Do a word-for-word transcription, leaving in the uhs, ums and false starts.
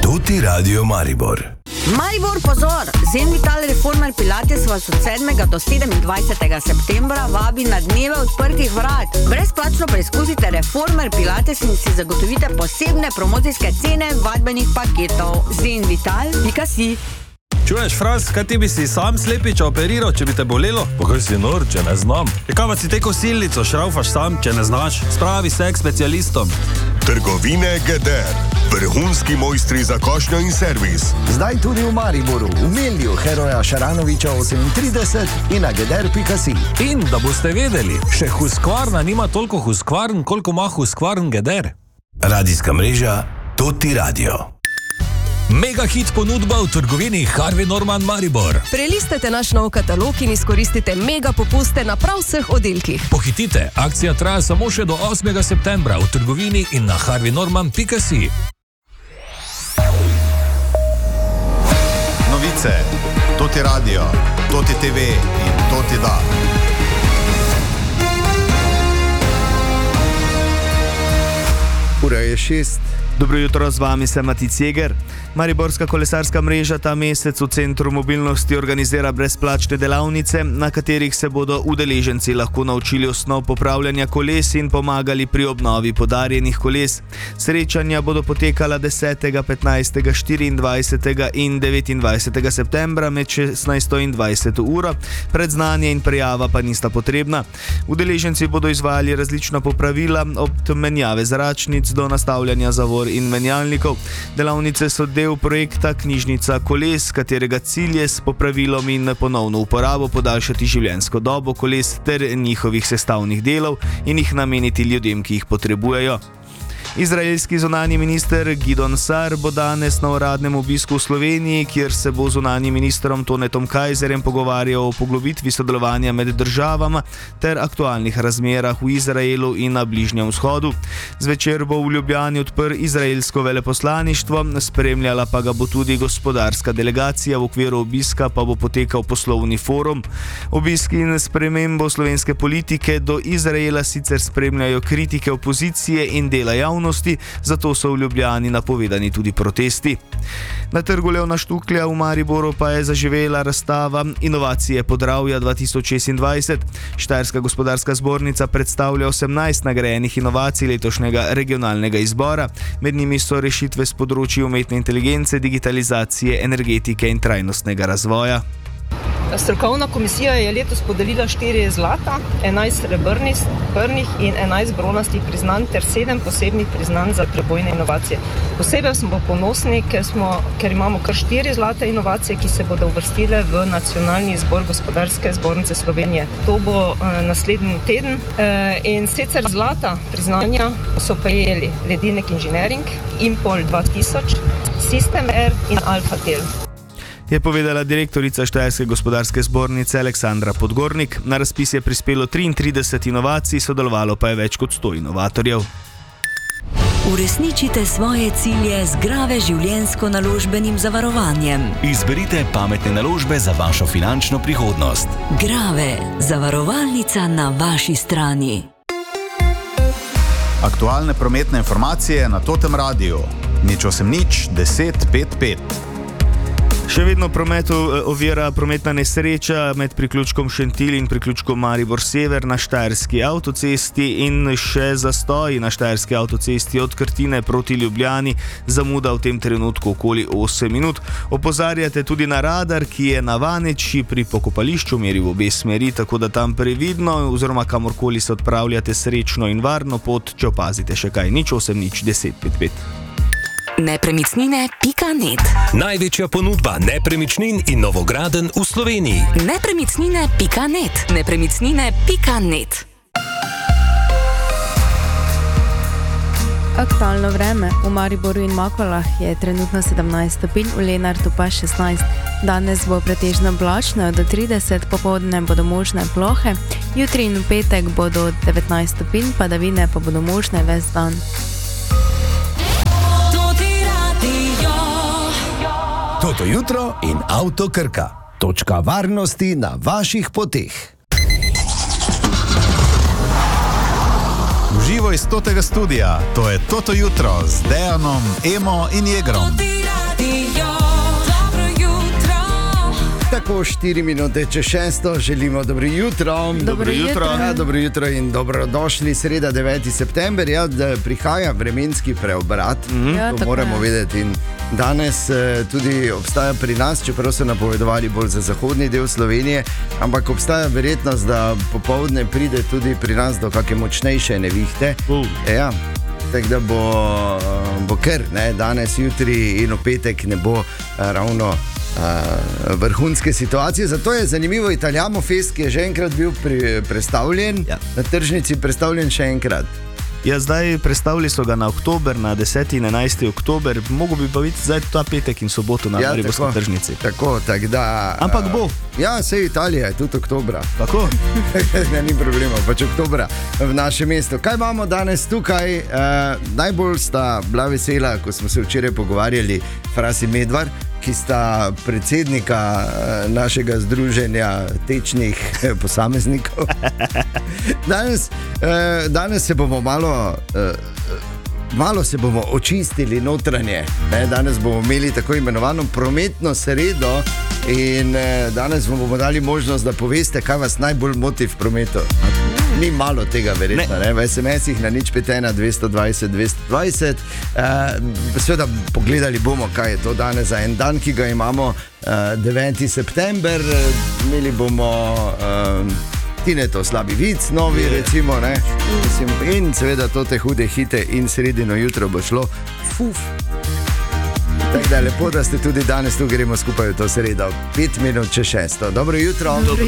Tuti Radio Maribor. Maribor, pozor! Zen Vital Reformer Pilates vas od sedmega do sedemindvajsetega septembra vabi na dneve odprtih vrat. Brezplačno preizkusite Reformer Pilates in si zagotovite posebne promocijske cene vadbenih paketov. zen vital pika si. Čuješ, Franz, kaj ti bi si sam slepiča operiral, če bi te bolelo? Pa kaj si nor, če ne znam? E kaj pa si te kosilnico šraufaš sam, če ne znaš? Spravi se k specialistom. Trgovine Geder. Vrhunski mojstri za košnjo in servis. Zdaj tudi v Mariboru, v Melju Heroja Šaranoviča osemintrideset in na geder pika si. In da boste vedeli, še Husqvarna nima toliko Husqvarn, koliko ima Husqvarn Geder. Radijska mreža Tuti Radio. Mega hit ponudba v trgovini Harvey Norman Maribor. Prelistajte naš nov katalog in izkoristite mega popuste na prav vseh oddelkih. Pohitite, akcija traja samo še do osmega septembra v trgovini in na harvey norman pika si. Novice, Tuti Radio, Tuti te ve in Tuti da. Ura je šest. Dobro jutro, z vami sem Matic Jeger. Mariborska kolesarska mreža ta mesec v Centru mobilnosti organizira brezplačne delavnice, na katerih se bodo udeleženci lahko naučili osnov popravljanja koles in pomagali pri obnovi podarjenih koles. Srečanja bodo potekala desetega, petnajstega, štiriindvajsetega in devetindvajsetega septembra med šestnajsto in dvajseto uro. Predznanje in prijava pa nista potrebna. Udeleženci bodo izvajali različna popravila od menjave zračnic do nastavljanja zavor in menjalnikov. Delavnice so del projekta Knjižnica koles, katerega cilj je s popravilom in ponovno uporabo podaljšati življenjsko dobo koles ter njihovih sestavnih delov in jih nameniti ljudem, ki jih potrebujejo. Izraelski zunanji minister Gidon Sar bo danes na uradnem obisku v Sloveniji, kjer se bo z zunanjim ministrom Tonetom Kajzerjem pogovarjal o poglobitvi sodelovanja med državama ter aktualnih razmerah v Izraelu in na Bližnjem vzhodu. Zvečer bo v Ljubljani odprl izraelsko veleposlaništvo, spremljala pa ga bo tudi gospodarska delegacija, v okviru obiska pa bo potekal poslovni forum. Obisk in spremembo slovenske politike do Izraela sicer spremljajo kritike opozicije in dela javnosti, zato so v Ljubljani napovedani tudi protesti. Na trgu Leona Štuklja v Mariboru pa je zaživela razstava Inovacije Podravja dva tisoč šestindvajset. Štajerska gospodarska zbornica predstavlja osemnajst nagrajenih inovacij letošnjega regionalnega izbora. Med njimi so rešitve s področji umetne inteligence, digitalizacije, energetike in trajnostnega razvoja. Strokovna komisija je letos podelila štiri zlata, enajst srebrnih in enajst bronastih priznanj ter sedem posebnih priznanj za prebojne inovacije. Posebej smo ponosni, ker, smo, ker imamo kar štiri zlate inovacije, ki se bodo uvrstile v nacionalni izbor gospodarske zbornice Slovenije. To bo uh, naslednji teden uh, in sicer zlata priznanja so prejeli Ledinek Inženiring, Impol dva tisoč, System R in Alphatel. Je povedala direktorica Štajerske gospodarske zbornice Aleksandra Podgornik. Na razpis je prispelo triintrideset inovacij, sodelovalo pa je več kot sto inovatorjev. Uresničite svoje cilje z Grave življenjsko-naložbenim zavarovanjem. Izberite pametne naložbe za vašo finančno prihodnost. Grave, zavarovalnica na vaši strani. Aktualne prometne informacije na Totem radiju. Nič osem nič deset pet pet. Še vedno v prometu ovira prometna nesreča med priključkom Šentilj in priključkom Maribor Sever na Štajerski avtocesti in še zastoji na Štajerski avtocesti od Krtine proti Ljubljani, zamuda v tem trenutku okoli osem minut. Opozarjate tudi na radar, ki je na Vaneči pri pokopališču meri v obe smeri, tako da tam previdno oziroma kamorkoli se odpravljate srečno in varno pot, če opazite še kaj. Nič osem nič deset pet pet. nepremičnine pika net. Največja ponudba nepremičnin in novogradenj v Sloveniji. nepremičnine pika net. nepremičnine pika net. Aktualno vreme v Mariboru in Makolah je trenutno sedemnajst stopinj, v Lenartu pa šestnajst. Danes bo pretežno oblačno do trideset, popoldne bodo možne plohe, jutri in v petek bodo devetnajst stopinj, padavine pa bodo možne ves dan. Toto jutro in Avto Krka. Točka varnosti na vaših poteh. V živo iz Totega studia, to je Toto jutro z Dejanom, Emo in Jegrom. Radio, dobro jutro. Tako štiri minute čez šesto, želimo dobro jutro. Dobro jutro. Ja, dobro jutro in dobrodošli. Sreda deveti september, ja, da prihaja vremenski preobrat, Mhm. Ja, to tako moramo je. vedeti. In danes eh, tudi obstaja pri nas, čeprav so napovedovali bolj za zahodni del Slovenije, ampak obstaja verjetnost, da popovdne pride tudi pri nas do kakšne močnejše nevihte. Uh. Ja. Tako da bo, bo kar, ne, danes, jutri in v petek ne bo a, ravno a, vrhunske situacije. Zato je zanimivo Italijamo Fest, ki je že enkrat bil pri, predstavljen, Ja. na tržnici predstavljen še enkrat. Ja, zdaj predstavili so ga na oktober, na deseti in enajsti oktober, mogo bi pa videti zdaj ta petek in soboto na Ja, Mariborski tako. tržnici. Tako, tak da, Ampak bo. Ja, sej Italija je tudi oktobra. Tako? Ne, ni problema, pač oktobra v našem mestu. Kaj imamo danes tukaj? E, najbolj sta bila vesela, ko smo se včeraj pogovarjali, Fras in Medvar, ki sta predsednika eh, našega združenja tečnih eh, posameznikov. Danes, eh, danes se bomo malo. Eh, Malo se bomo očistili notranje. Ne, danes bomo imeli tako imenovano prometno sredo in eh, danes vam bomo dali možnost, da poveste, kaj vas najbolj moti v prometu. Ni malo tega, verjetno. Ne. Ne? V es em esih na nič pet ena dvesto dvajset dvesto dvajset. Uh, Sveda pogledali bomo, kaj je to danes za en dan, ki ga imamo uh, deveti september. Imeli bomo uh, Tineto slabi vic, novi recimo, ne. Mislim, in seveda to te hude hite in sredino jutro bo šlo. Fuf. Tako da lepo, da ste tudi danes tu, gremo skupaj v to sredo. Pet minut čez šesto. Dobro jutro. Dobro